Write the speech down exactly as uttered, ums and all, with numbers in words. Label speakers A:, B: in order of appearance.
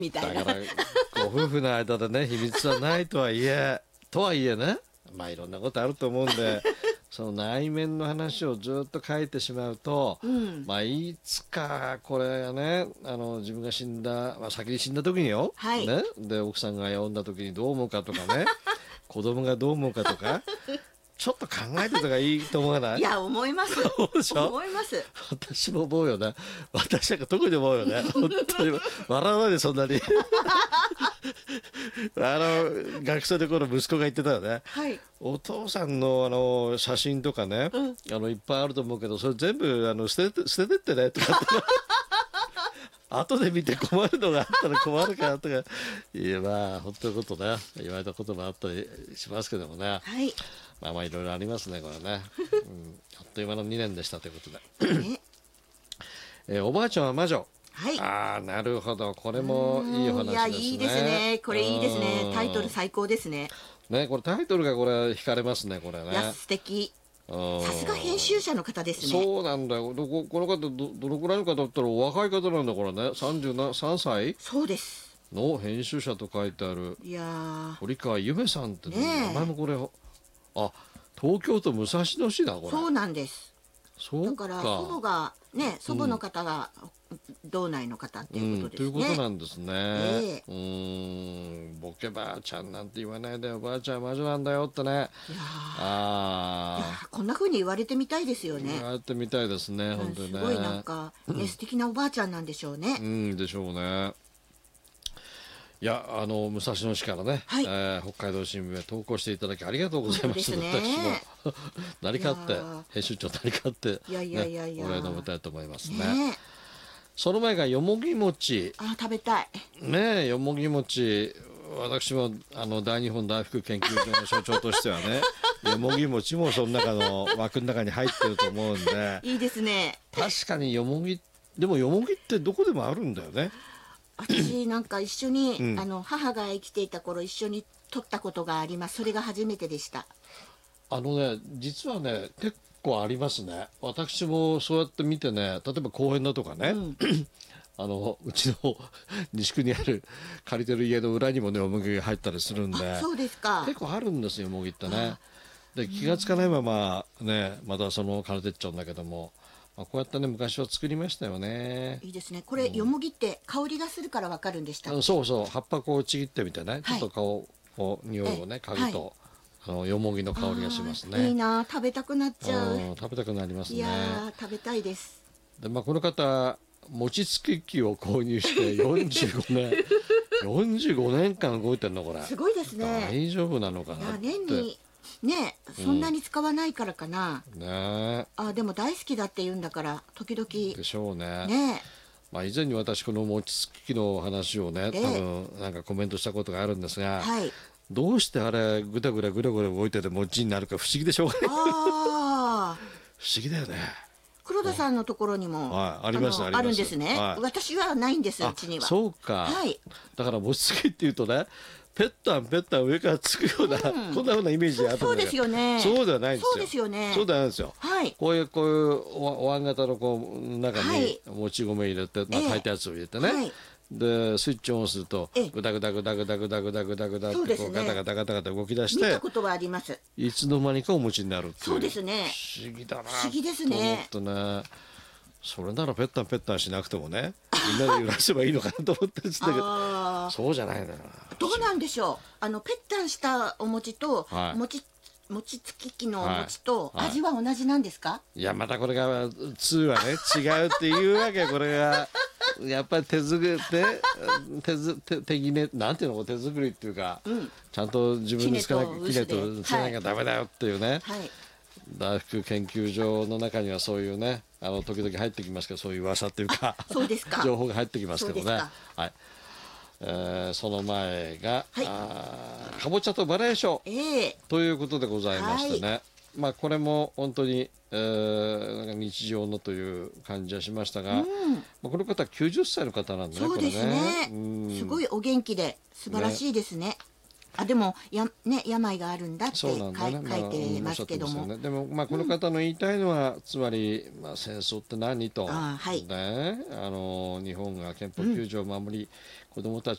A: みたいな。
B: だからご夫婦の間でね秘密はないとはいえとはいえね、まあいろんなことあると思うんでその内面の話をずっと書いてしまうと、
A: うん、
B: まあいつかこれがねあの自分が死んだ、まあ、先に死んだ時によ、
A: はい
B: ね、で奥さんが呼んだ時にどう思うかとかね子供がどう思うかとかちょっと考えてた方がいいと思わない？
A: いや思います
B: そうでしょ？
A: 思います。
B: 私も思うよね。私なんか特に思うよね。本当に笑わないでそんなにあの学生の頃息子が言ってたよね、
A: はい、
B: お父さんのあの写真とかね、
A: うん、
B: あのいっぱいあると思うけどそれ全部あの捨てて捨ててってねとかって後で見て困るのがあったら困るからとかいやまあ本当のことね言われたこともあったりしますけどもね、
A: はい、
B: まあまあいろいろありますねこれね、うん、あっという間のにねんでしたということで、
A: ね、
B: えーおばあちゃんは魔女。
A: はい、
B: ああなるほどこれもいいお話ですね。
A: いやいいですね、これいいですね、タイトル最高ですね。
B: ねこれタイトルがこれ惹かれますねこれね。
A: いや素敵。さすが編集者の方ですね。
B: そうなんだよ。どここの方 ど, どのくらいの方だったらお若い方なんだこれね。さんじゅうさんさい
A: そうです
B: の編集者と書いてある。
A: いや
B: 堀川ゆめさんって、ね
A: ねえ
B: 名前もこれあ東京都武蔵野市だこれ。
A: そうなんです。
B: そうか
A: だから祖母がね祖母の方が道内の方っていうことですね、
B: うん、ということなんですね、
A: ええ、
B: うーんボケばあちゃんなんて言わないでおばあちゃんは魔女なんだよってね。
A: いや
B: あ
A: いやこんな風に言われてみたいですよね。
B: やってみたいですね、
A: うん
B: 本当にね。
A: すごいなんか、ね、素敵なおばあちゃんなんでしょうね。
B: うんでしょうね。いやあの武蔵野市からね、
A: はい、
B: えー北海道新聞へ投稿していただきありがとうございます。
A: 本当です
B: 私も
A: ね
B: 成り勝って
A: いや
B: 編集長成り勝って、ね、
A: いやいやいやいや
B: お礼述べたいと思いますね。
A: ね
B: その前がよもぎ餅
A: あ食べたい
B: ね。よもぎ餅私もあの大日本大福研究所の所長としてはねよもぎ餅もその中の枠の中に入ってると思うんで
A: いいですね。
B: 確かによもぎでもよもぎってどこでもあるんだよね。
A: 私なんか一緒に、
B: うん
A: あの母が生きていた頃一緒に撮ったことがあります。それが初めてでした。
B: あのね実はね結構ありますね。私もそうやって見てね例えば公園だとかね、
A: うん
B: あのうちの西区にある借りてる家の裏にもねよもぎが入ったりするんで
A: そうですか。
B: 結構あるんですよよもぎってね。で気がつかないままねまたその枯れてっちゃうんだけども、まあ、こうやってね昔は作りましたよね。
A: いいですね。これ、よもぎって香りがするからわかるんでしたっけ。
B: そうそう葉っぱこうちぎってみてね、
A: はい
B: ちょっと顔を匂いをね
A: え
B: 嗅ぐと、あのよもぎの香りがします
A: あーいい
B: ね。
A: な、食べたくなっちゃう。
B: うん食べたくなりますね。
A: いやー食べたいです。
B: で、まあ、この方餅つき機を購入してよんじゅうごねんよんじゅうごねんかん動いてんのこれ。
A: すごいですね。
B: 大丈夫なのか
A: いや
B: なって。
A: 年にねそんなに使わないからかな、
B: ね
A: あでも大好きだって言うんだから時々
B: でしょうね。
A: ね
B: まあ、以前に私この餅つき機の話をね、
A: ええ
B: 多分なんかコメントしたことがあるんですが、
A: はい
B: どうしてあれぐだぐだぐだぐだ動いてて餅になるか不思議でしょうがない
A: ああ
B: 不思議だよね。
A: 黒田さんのところにも、
B: はいあります
A: の
B: あります
A: あるんですね、
B: はい
A: 私はないんですう
B: あ
A: ちには。
B: そうか、
A: はい
B: だから餅つきっていうとねペッタンペッタン上からつくような、
A: うん
B: こんなふうなイメージがあったんだけど
A: そうですよね。
B: そうではないんですよ。
A: そうですよね。
B: そうではないんですよ。
A: はい
B: こういうこういうおお椀型のこう中に
A: はい
B: もち米入れて、まあ、
A: ええ
B: 炊いたやつを入れてね、
A: はい
B: でスイッチオンすると
A: ええ
B: グダグダグダグダグダグダグダグダってこう
A: そうですね
B: ガタガタガタガタ動き出し
A: 見
B: て
A: たことはあります。
B: いつの間にかお餅になるっていう。
A: そうですね
B: 不思議だな
A: 不思議ですね
B: と思ってね。それならペッタンペッタンしなくてもねみんなで揺らせばいいのかなと思ってるんですけど
A: ああ
B: そうじゃないんだよな。
A: どうなんでしょう。あのペッタンしたお餅と、
B: はい
A: 餅餅つき機のお餅と
B: はいはい
A: 味は同じなんですか。
B: いやまたこれがツーはね違うっていうわけこれがやっぱり手作りで手ず手手ぎねなんていうの手作りっていうか、
A: うん
B: ちゃんと自分でつかなきゃきれ
A: きねと
B: とつかなきゃダメだよっていうね、
A: はい
B: 大福研究所の中にはそういうねあの時々入ってきますけどそういう噂っていうか
A: そうですか
B: 情報が入ってきますけどね。
A: そうですか
B: はいえーその前が、
A: はい
B: あーかぼちゃとバリエーション
A: ええ
B: ということでございましてね、まあこれも本当に、えーなんか日常のという感じはしましたが、
A: うん
B: まあ、この方きゅうじゅっさいの方なんでね
A: そうですね
B: これね、うん
A: すごいお元気で素晴らしいですね。あでもや、ね、病があるんだって書い,、
B: そうなんだね、
A: 書いてますけども、
B: まあおっしゃってますよね。でも、まあ、この方の言いたいのは、つまり、まあ、戦争って何と、
A: あはい
B: ね、あの日本が憲法きゅう条を守り、 子どもたち